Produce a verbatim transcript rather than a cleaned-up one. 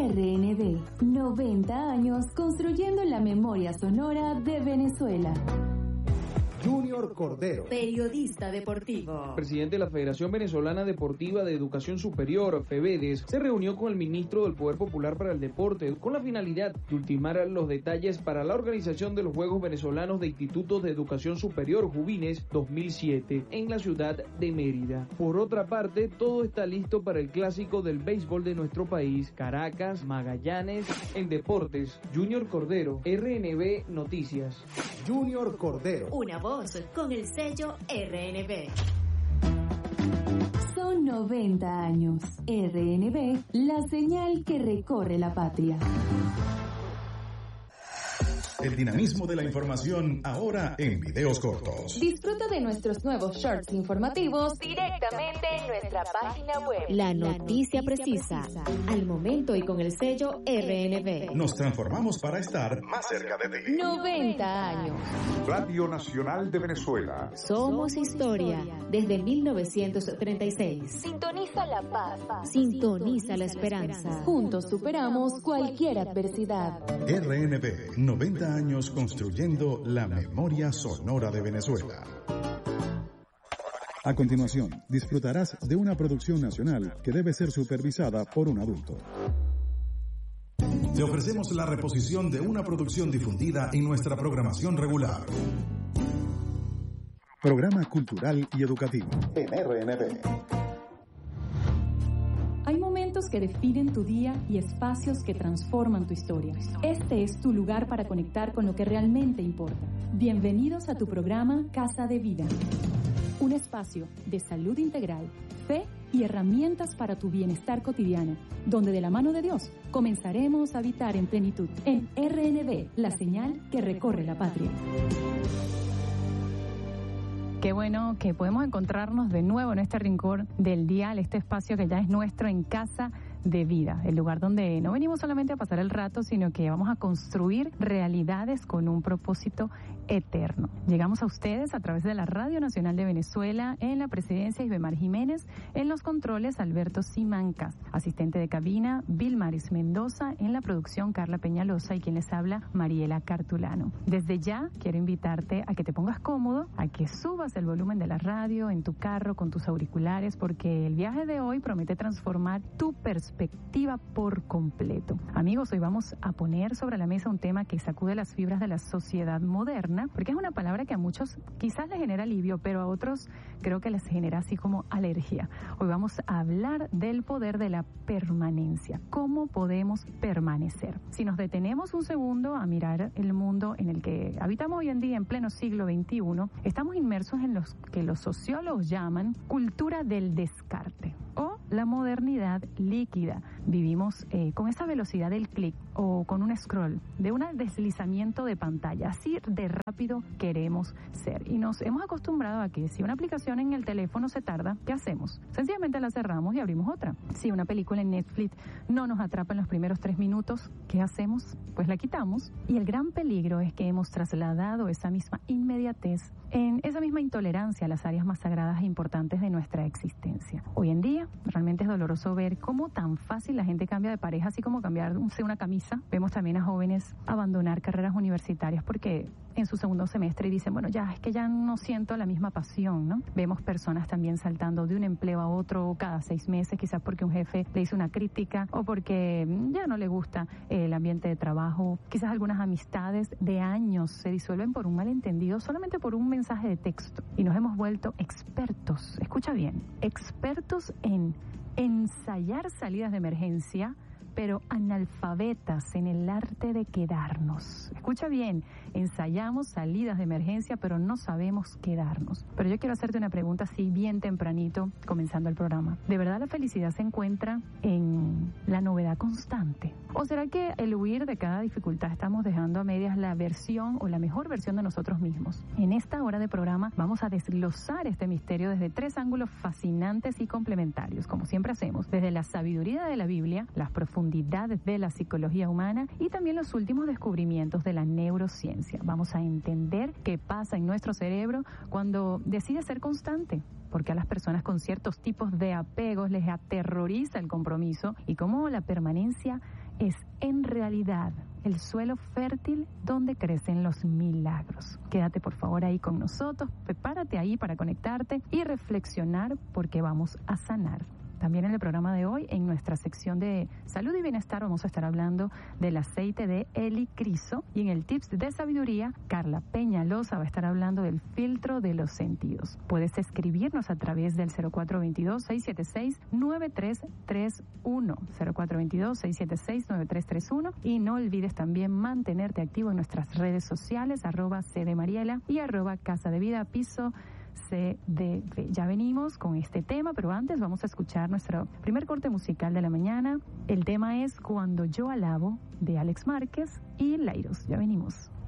R N B, noventa años construyendo la memoria sonora de Venezuela. Junior Cordero, periodista deportivo. Presidente de la Federación Venezolana Deportiva de Educación Superior, FEVEDES, se reunió con el ministro del Poder Popular para el Deporte con la finalidad de ultimar los detalles para la organización de los Juegos Venezolanos de Institutos de Educación Superior Juvines dos mil siete en la ciudad de Mérida. Por otra parte, todo está listo para el clásico del béisbol de nuestro país, Caracas, Magallanes. En deportes, Junior Cordero, R N B Noticias. Junior Cordero, una voz con el sello R N B. Son noventa años. R N B, la señal que recorre la patria. El dinamismo de la información ahora en videos cortos. Disfruta de nuestros nuevos shorts informativos directamente en nuestra página web. La noticia precisa, al momento y con el sello R N B. Nos transformamos para estar más cerca de ti. noventa años. Radio Nacional de Venezuela. Somos historia desde mil novecientos treinta y seis. Sintoniza la paz. Sintoniza la esperanza. Juntos superamos cualquier adversidad. R N B, noventa años construyendo la memoria sonora de Venezuela. A continuación, disfrutarás de una producción nacional que debe ser supervisada por un adulto. Te ofrecemos la reposición de una producción difundida en nuestra programación regular. Programa cultural y educativo. En R N B. Hay momentos que definen tu día y espacios que transforman tu historia. Este es tu lugar para conectar con lo que realmente importa. Bienvenidos a tu programa Casa de Vida. Un espacio de salud integral, fe y herramientas para tu bienestar cotidiano, donde de la mano de Dios comenzaremos a habitar en plenitud. En R N B, la señal que recorre la patria. Qué bueno que podemos encontrarnos de nuevo en este rincón del dial, este espacio que ya es nuestro en Casa de Vida, el lugar donde no venimos solamente a pasar el rato, sino que vamos a construir realidades con un propósito eterno. Llegamos a ustedes a través de la Radio Nacional de Venezuela, en la presidencia Isbemar Jiménez, en los controles Alberto Simancas, asistente de cabina Vilmaris Mendoza, en la producción Carla Peñalosa y quien les habla Mariela Cartulano. Desde ya quiero invitarte a que te pongas cómodo, a que subas el volumen de la radio en tu carro con tus auriculares, porque el viaje de hoy promete transformar tu perspectiva perspectiva por completo. Amigos, hoy vamos a poner sobre la mesa un tema que sacude las fibras de la sociedad moderna, porque es una palabra que a muchos quizás les genera alivio, pero a otros creo que les genera así como alergia. Hoy vamos a hablar del poder de la permanencia. ¿Cómo podemos permanecer? Si nos detenemos un segundo a mirar el mundo en el que habitamos hoy en día, en pleno siglo veintiuno, estamos inmersos en lo que los sociólogos llaman cultura del descarte o la modernidad líquida. Vivimos eh, con esa velocidad del clic o con un scroll, de un deslizamiento de pantalla. Así de rápido queremos ser. Y nos hemos acostumbrado a que si una aplicación en el teléfono se tarda, ¿qué hacemos? Sencillamente la cerramos y abrimos otra. Si una película en Netflix no nos atrapa en los primeros tres minutos, ¿qué hacemos? Pues la quitamos. Y el gran peligro es que hemos trasladado esa misma inmediatez, en esa misma intolerancia a las áreas más sagradas e importantes de nuestra existencia. Hoy en día, realmente es doloroso ver cómo tan fácil la gente cambia de pareja, así como cambiar una camisa. Vemos también a jóvenes abandonar carreras universitarias porque en su segundo semestre dicen, bueno, ya, es que ya no siento la misma pasión, ¿no? Vemos personas también saltando de un empleo a otro cada seis meses, quizás porque un jefe le hizo una crítica o porque ya no le gusta el ambiente de trabajo. Quizás algunas amistades de años se disuelven por un malentendido, solamente por un mensaje de texto. Y nos hemos vuelto expertos, escucha bien, expertos en ensayar salidas de emergencia, pero analfabetas en el arte de quedarnos. Escucha bien, ensayamos salidas de emergencia, pero no sabemos quedarnos. Pero yo quiero hacerte una pregunta así bien tempranito, comenzando el programa. ¿De verdad la felicidad se encuentra en la novedad constante? ¿O será que el huir de cada dificultad estamos dejando a medias la versión o la mejor versión de nosotros mismos? En esta hora de programa vamos a desglosar este misterio desde tres ángulos fascinantes y complementarios, como siempre hacemos, desde la sabiduría de la Biblia, las profundidades de la psicología humana y también los últimos descubrimientos de la neurociencia. Vamos a entender qué pasa en nuestro cerebro cuando decide ser constante. por qué a las personas con ciertos tipos de apegos les aterroriza el compromiso y cómo la permanencia es en realidad el suelo fértil donde crecen los milagros. Quédate por favor ahí con nosotros, prepárate ahí para conectarte y reflexionar porque vamos a sanar. También en el programa de hoy, en nuestra sección de salud y bienestar, vamos a estar hablando del aceite de helicriso y en el tips de sabiduría, Carla Peñalosa va a estar hablando del filtro de los sentidos. Puedes escribirnos a través del cero cuatro dos dos, seis siete seis, nueve tres tres uno, cero cuatro dos dos, seis siete seis, nueve tres tres uno y no olvides también mantenerte activo en nuestras redes sociales, arroba cdmariela y arroba casa de vida piso C D V. Ya venimos con este tema, pero antes vamos a escuchar nuestro primer corte musical de la mañana. El tema es Cuando yo alabo, de Alex Márquez y Lairos. Ya venimos.